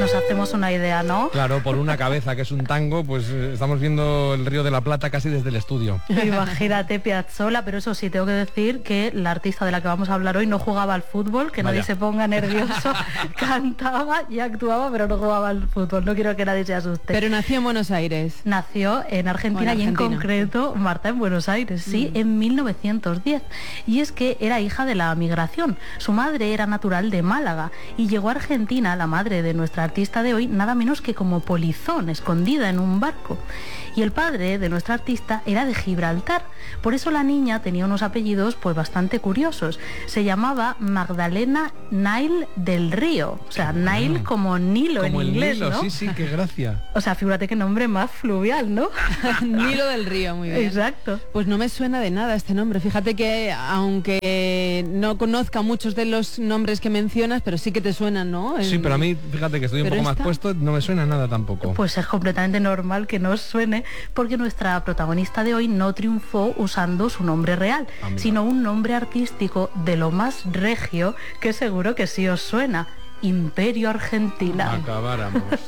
nos hacemos una idea, ¿no? Claro, por una cabeza que es un tango, pues estamos viendo el Río de la Plata casi desde el estudio. Imagínate Piazzolla, pero eso sí, tengo que decir que la artista de la que vamos a hablar hoy no jugaba al fútbol, que nadie se ponga nervioso, cantaba y actuaba, pero no jugaba al fútbol, no quiero que nadie se asuste. Pero nació en Buenos Aires. Nació en Argentina y en concreto, Marta, en Buenos Aires, sí, en 1910. Y es que era hija de la migración. Su madre era natural de Málaga y llegó a Argentina, la madre de nuestra artista de hoy, nada menos que como polizón, escondida en un barco. Y el padre de nuestra artista era de Gibraltar. Por eso la niña tenía unos apellidos pues bastante curiosos. Se llamaba Magdalena Nile del Río. O sea, Nile como Nilo como en inglés, Nilo, ¿no? Sí, sí, qué gracia. O sea, fíjate qué nombre más fluvial, ¿no? Nilo del Río, muy bien. Exacto. Pues no me suena de nada este nombre. Fíjate que aunque no conozca muchos de los nombres que mencionas, pero sí que te suenan, ¿no? Sí, pero a mí, fíjate que estoy un poco más puesto, no me suena nada tampoco. Pues es completamente normal que no os suene, porque nuestra protagonista de hoy no triunfó usando su nombre real, sino un nombre artístico de lo más regio, que seguro que sí os suena: Imperio Argentina. Acabáramos.